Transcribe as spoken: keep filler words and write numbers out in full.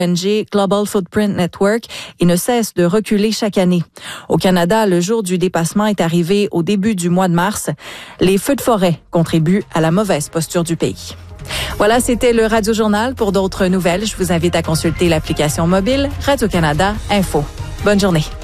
O N G Global Footprint Network et ne cesse de reculer chaque année. Au Canada, le jour du dépassement est arrivé au début du mois de mars. Les feux de forêt contribuent à la mauvaise posture du pays. Voilà, c'était le Radio Journal. Pour d'autres nouvelles, je vous invite à consulter l'application mobile Radio-Canada Info. Bonne journée.